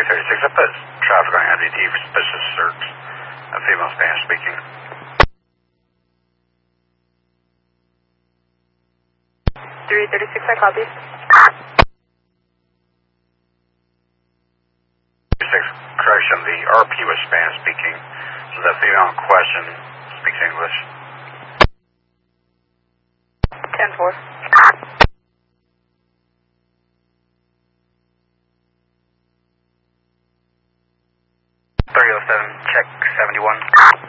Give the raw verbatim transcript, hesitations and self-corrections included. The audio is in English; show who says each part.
Speaker 1: three thirty-six, I put traffic on M D T for suspicious search. A female Spanish speaking.
Speaker 2: three thirty-six, I copy.
Speaker 1: Correction, the R P was Spanish speaking, so the female in question speaks English.
Speaker 2: ten four.
Speaker 1: three oh seven, check seventy-one.